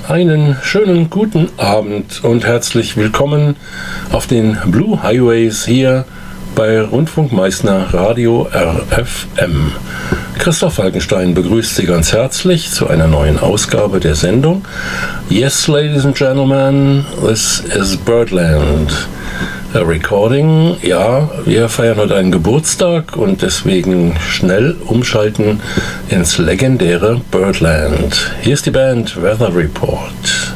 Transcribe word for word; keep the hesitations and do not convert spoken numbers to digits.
Einen schönen guten Abend und herzlich willkommen auf den Blue Highways hier bei Rundfunk Meißner Radio R F M. Christoph Falkenstein begrüßt Sie ganz herzlich zu einer neuen Ausgabe der Sendung. Yes, ladies and gentlemen, this is Birdland. A recording, ja, wir feiern heute einen Geburtstag und deswegen schnell umschalten ins legendäre Birdland. Hier ist die Band Weather Report.